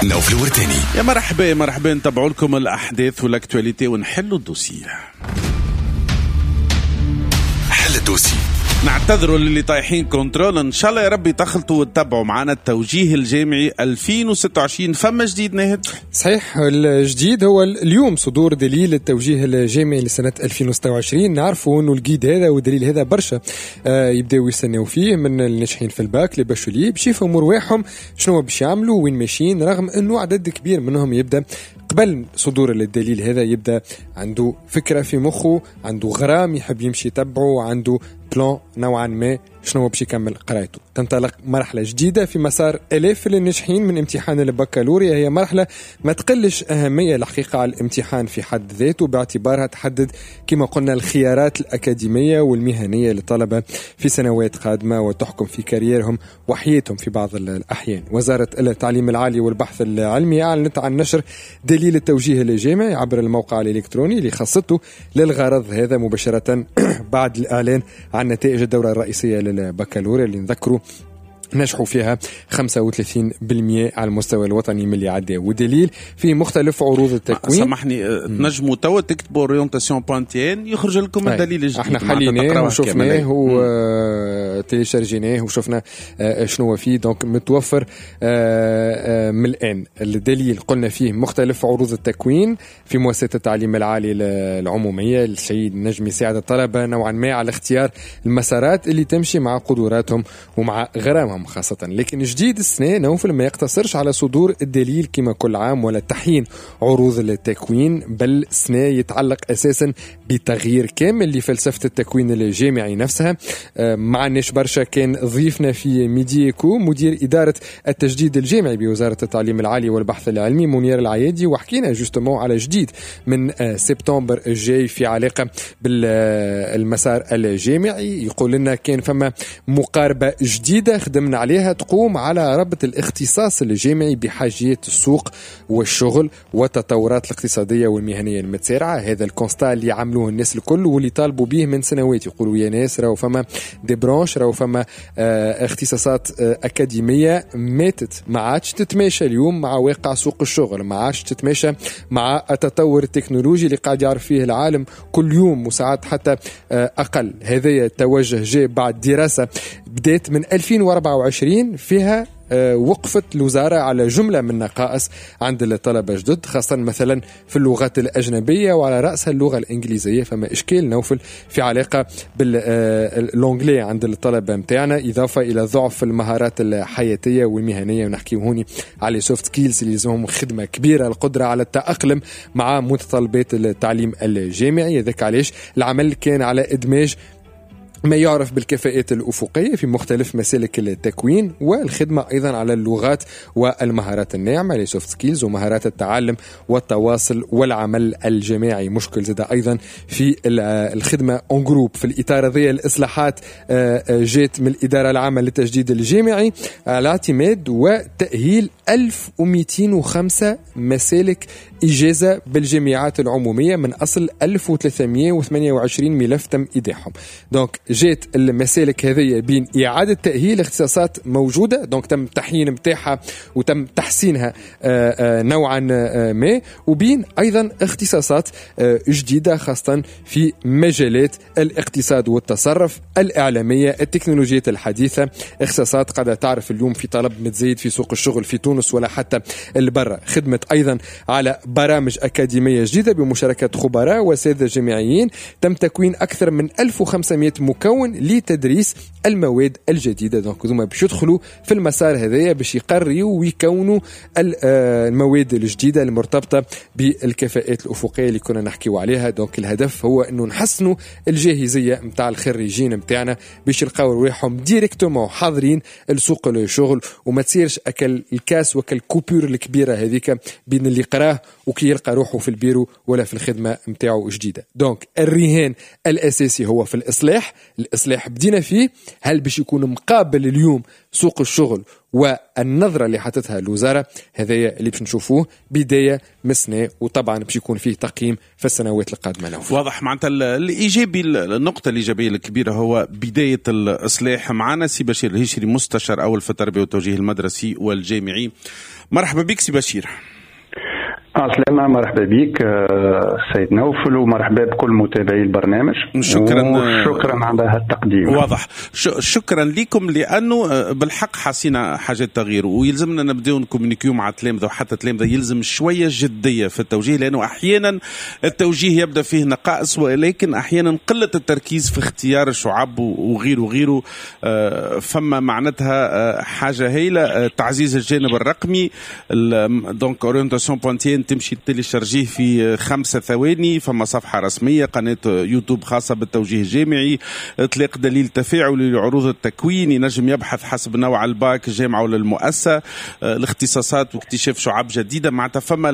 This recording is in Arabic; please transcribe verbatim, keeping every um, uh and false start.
نوف الورتاني. يا مرحبا يا مرحبا، نتابعوا لكم الأحداث والأكتواليتي ونحلوا الدوسيه. حل الدوسي. نعتذروا للي طايحين كنترول، ان شاء الله يا ربي تخلطوا وتتبعوا معنا التوجيه الجامعي ألفين وستة وعشرين. فما جديد ناهد؟ صحيح، الجديد هو اليوم صدور دليل التوجيه الجامعي لسنة ألفين وستة وعشرين. نعرفوا انه الجيد هذا والدليل هذا برشا آه يبداو يستناو فيه من الناجحين في الباك لي باشولي باش يفهموا رواحهم شنو باش يعملوا وين ماشيين، رغم انه عدد كبير منهم يبدا قبل صدور الدليل هذا يبدا عنده فكرة في مخه، عنده غرام يحب يمشي يتبعه، عنده بلان نوعا ما شنو باش يكمل قرايته. تنطلق مرحلة جديدة في مسار آلاف الناجحين من امتحان البكالوريا. هي مرحلة ما تقلش أهمية الحقيقة على الامتحان في حد ذاته، باعتبارها تحدد كما قلنا الخيارات الأكاديمية والمهنية للطلبة في سنوات قادمة وتحكم في كاريرهم وحياتهم في بعض الأحيان. وزارة التعليم العالي والبحث العلمي أعلنت عن نشر دليل التوجيه الجامعي عبر الموقع الإلكتروني اللي خصته للغرض هذا مباشرة بعد الإعلان عن نتائج الدورة الرئيسية للبكالوريا اللي نذكروا نجحوا فيها خمسة وثلاثين بالمئة على المستوى الوطني من اللي عدى، ودليل في مختلف عروض التكوين. سامحني، تنجموا توا تكتبوا اورينتاسيون بوانتين يخرج لكم الدليل الجديد. احنا حليناه وشفناه وتيشارجيناه وشفنا شنو فيه، دونك متوفر من الآن. الدليل قلنا فيه مختلف عروض التكوين في مؤسسة التعليم العالي العمومية، الشيء نجم يساعد الطلبة نوعا ما على اختيار المسارات اللي تمشي مع قدراتهم ومع غرامهم خاصة. لكن جديد السنة نوفل ما يقتصرش على صدور الدليل كما كل عام ولا تحيين عروض التكوين، بل السنة يتعلق أساسا بتغيير كامل لفلسفة التكوين الجامعي نفسها. معناش برشا كان ضيفنا في ميديكو مدير إدارة التجديد الجامعي بوزارة التعليم العالي والبحث العلمي منير العيادي، وحكينا جوستمون على جديد من سبتمبر الجاي في علاقة بالمسار الجامعي. يقول لنا كان فما مقاربة جديدة خدمنا عليها تقوم على ربط الاختصاص الجامعي بحاجيات السوق والشغل والتطورات الاقتصادية والمهنية المتسارعة. هذا الكونستا اللي عملوه الناس الكل واللي طالبوا به من سنوات. يقولوا يا ناس راهو فما دي برانش، راهو فما اه اختصاصات اه أكاديمية ماتت، ما عادش تتماشى اليوم مع واقع سوق الشغل، ما عادش تتماشى مع التطور التكنولوجي اللي قاعد يعرف فيه العالم كل يوم وساعات حتى اه أقل. هذا التوجه جاء بعد دراسة بدأت من ألفين وأربعة وعشرين فيها وقفت الوزارة على جملة من نقائص عند الطلبة جدد، خاصة مثلا في اللغات الأجنبية وعلى رأسها اللغة الإنجليزية. فما إشكال نوفل في علاقة باللونجلي عند الطلبة متاعنا، إضافة إلى ضعف المهارات الحياتية والمهنية. ونحكي هوني على سوفت سكيلز اللي لازمهم خدمة كبيرة، القدرة على التأقلم مع متطلبات التعليم الجامعي. ذاك علاش العمل كان على إدماج ما يعرف بالكفاءات الأفقية في مختلف مسالك التكوين، والخدمة أيضا على اللغات والمهارات الناعمة لسوفت سكيلز ومهارات التعلم والتواصل والعمل الجماعي. مشكل زاد أيضا في الخدمة اون جروب. في الإطار هذه الإصلاحات جات من الإدارة العامة للتجديد الجامعي على اعتماد وتأهيل ألف ومئتين وخمسة مسالك إجازة بالجامعات العمومية من أصل ألف وثلاثمئة وثمانية وعشرين ملف تم إيداعهم. دونك جات المسالك هذه بين إعادة تأهيل اختصاصات موجودة، دونك تم تحيين متاحها وتم تحسينها نوعا ما، وبين أيضا اختصاصات جديدة خاصة في مجالات الاقتصاد والتصرف، الإعلامية، التكنولوجيات الحديثة. اختصاصات قد تعرف اليوم في طلب متزايد في سوق الشغل في تونس ولا حتى البرة. خدمة أيضا على برامج أكاديمية جديدة بمشاركة خبراء وسادة جامعيين. تم تكوين أكثر من ألف وخمسمئة مكون لتدريس المواد الجديدة. دونك هما باش يدخلوا في المسار هذايا باش يقرروا ويكونوا المواد الجديدة المرتبطة بالكفاءات الأفقية اللي كنا نحكيوا عليها. دونك الهدف هو أنه نحسنوا الجاهزية متاع الخريجين متاعنا باش يلقاو رواحهم ديريكتومون حاضرين السوق الشغل، وما تصيرش أكل الكاس وكل كوبور الكبيرة هذيك بين اللي قراه وكي يلقى روحه في البيرو ولا في الخدمة متاعه جديدة. دونك الرهان الأساسي هو في الإصلاح. الإصلاح بدينا فيه، هل باش يكون مقابل اليوم سوق الشغل والنظرة اللي حطتها الوزارة، هذايا اللي باش نشوفوه بداية مسنة، وطبعا باش يكون فيه تقييم في السنوات القادمة له. واضح. معناتها الإيجابي، النقطة الإيجابية الكبيرة هو بداية الإصلاح. معنا سي بشير الهشري، مستشار أول في التربية والتوجيه المدرسي والجامعي. مرحبا بك سي بشير. عسلامة، مرحبا بك سيد نوفل، ومرحبا بكل متابعي البرنامج. شكرا شكرا على هالتقديم. واضح. شكرا لكم، لأنه بالحق حسينا حاجة تغيير، ويلزمنا نبدأ نكومينيكيو مع التلامذة، وحتى التلامذة يلزم شوية جدية في التوجيه، لأنه أحيانا التوجيه يبدأ فيه نقائص، ولكن أحيانا قلة التركيز في اختيار الشعب وغيره وغيره. فما معناتها حاجة هايلة، تعزيز الجانب الرقمي. دونك اورينتاسيون بوانتين تمشي تيليشارجيه في خمسة ثواني. فما صفحة رسمية، قناة يوتيوب خاصة بالتوجيه الجامعي، اطلاق دليل تفاعلي لعروض التكوين، ينجم يبحث حسب نوع الباك الجامعة ولا المؤسسة، الاختصاصات واكتشاف شعب جديدة. معناتها فما